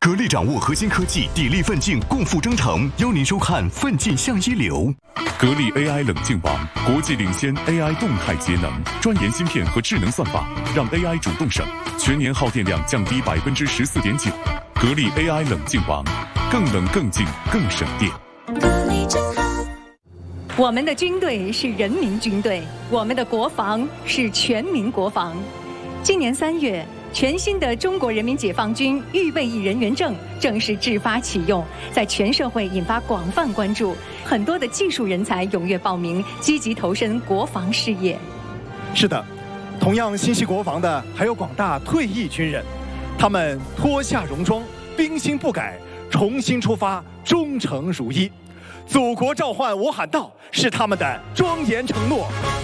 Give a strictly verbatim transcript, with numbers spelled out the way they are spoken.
格力掌握核心科技，砥砺奋进，共赴征程。邀您收看《奋进向一流》。 格力 A I 冷静王，国际领先 A I 动态节能，专研芯片和智能算法，让 A I 主动省，全年耗电量降低百分之十四点九。格力 A I 冷静王，更冷更静更省电。 格力真好。 我们的军队是人民军队，我们的国防是全民国防。今年三月，全新的中国人民解放军预备役人员证正式制发启用，在全社会引发广泛关注，很多的技术人才踊跃报名，积极投身国防事业。 是的，同样心系国防的还有广大退役军人，他们脱下戎装，兵心不改，重新出发，忠诚如一。祖国召唤我喊到，是他们的庄严承诺。